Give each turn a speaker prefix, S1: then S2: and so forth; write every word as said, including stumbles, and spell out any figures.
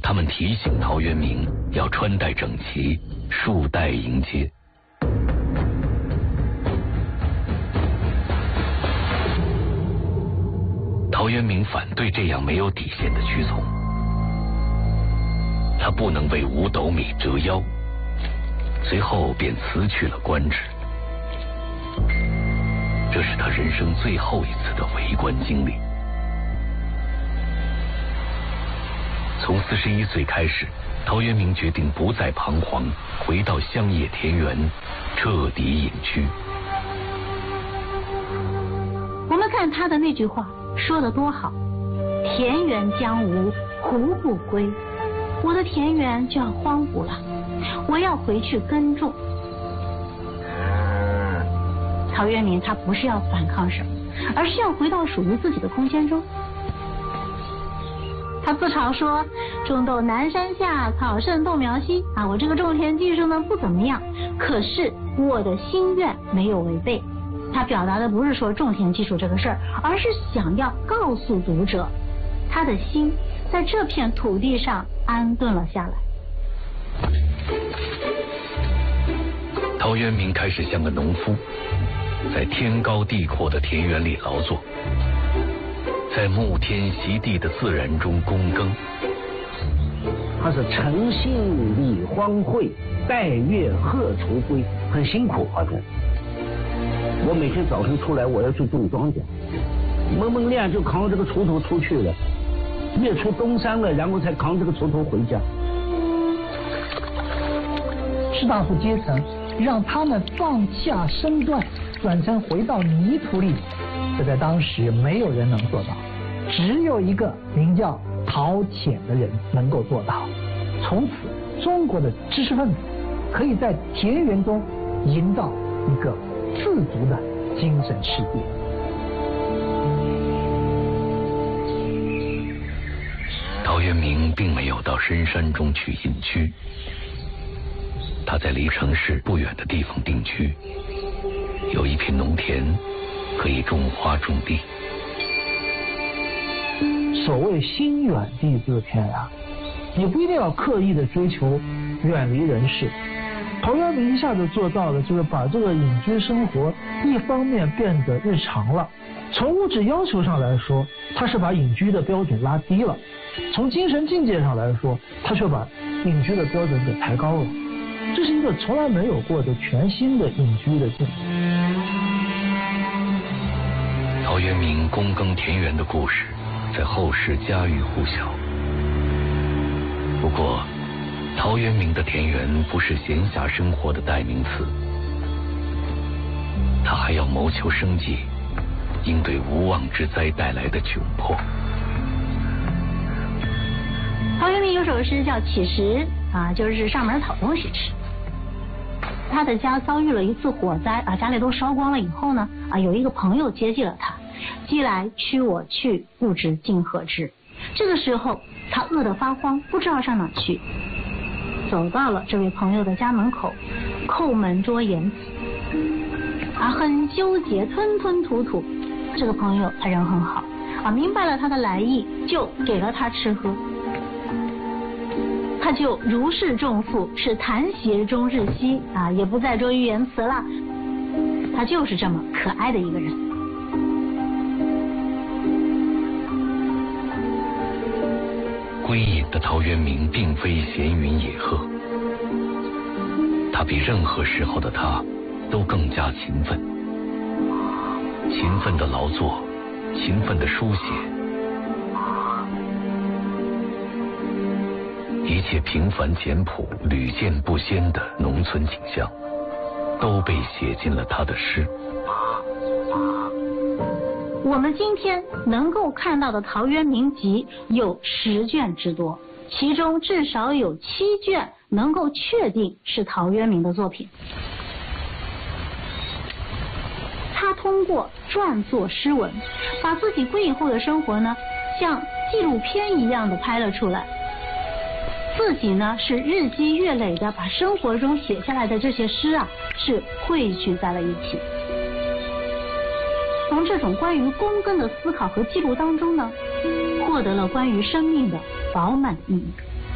S1: 他们提醒陶渊明要穿戴整齐，束带迎接。陶渊明反对这样没有底线的屈从，他不能为五斗米折腰，随后便辞去了官职。这是他人生最后一次的为官经历。从四十一岁开始，陶渊明决定不再彷徨，回到乡野田园，彻底隐居。
S2: 我们看他的那句话说得多好，田园将芜，胡不归？我的田园就要荒芜了，我要回去耕种。陶渊明他不是要反抗什么，而是要回到属于自己的空间中。他自嘲说，种豆南山下，草盛豆苗稀啊，我这个种田技术呢不怎么样，可是我的心愿没有违背。他表达的不是说种田技术这个事儿，而是想要告诉读者，他的心在这片土地上安顿了下来。
S1: 陶渊明开始像个农夫，在天高地阔的田园里劳作，在沐天席地的自然中躬耕。
S3: 他是晨兴理荒秽，带月荷锄归，很辛苦啊！这我每天早晨出来，我要去种庄稼，蒙蒙亮就扛着这个锄头出去了，月出东山了，然后才扛这个锄头回家。
S4: 士大夫阶层让他们放下身段，转身回到泥土里，这在当时没有人能做到，只有一个名叫陶潜的人能够做到。从此，中国的知识分子可以在田园中营造一个自足的精神世界。
S1: 陶渊明并没有到深山中去隐居，他在离城市不远的地方定居，有一片农田，可以种花种地。
S4: 所谓心远地自偏啊，你不一定要刻意的追求远离人世。陶渊明一下子做到的就是把这个隐居生活一方面变得日常了，从物质要求上来说，他是把隐居的标准拉低了；从精神境界上来说，他却把隐居的标准给抬高了。这是一个从来没有过的全新的隐居的境界。
S1: 陶渊明躬耕田园的故事在后世家喻户晓。不过陶渊明的田园不是闲暇生活的代名词，他还要谋求生计，应对无妄之灾带来的窘迫。
S2: 陶渊明有首诗叫《乞食》啊，就是上门讨东西吃。他的家遭遇了一次火灾啊，家里都烧光了以后呢，啊，有一个朋友接济了他，饥来驱我去，不知竟何之。这个时候他饿得发慌，不知道上哪去，走到了这位朋友的家门口，叩门捉言，啊，很纠结，吞吞吐吐。这个朋友他人很好啊，明白了他的来意，就给了他吃喝。他就如释重负，是谈协终日息啊，也不再拙于言辞了。他就是这么可爱的一个人。
S1: 归隐的陶渊明并非闲云野鹤，他比任何时候的他都更加勤奋，勤奋的劳作，勤奋的书写，一切平凡简朴、屡见不鲜的农村景象，都被写进了他的诗。
S2: 我们今天能够看到的陶渊明集有十卷之多，其中至少有七卷能够确定是陶渊明的作品。他通过撰作诗文，把自己归隐后的生活呢，像纪录片一样的拍了出来。自己呢是日积月累的把生活中写下来的这些诗啊，是汇聚在了一起。从这种关于躬耕的思考和记录当中呢，获得了关于生命的饱满意义。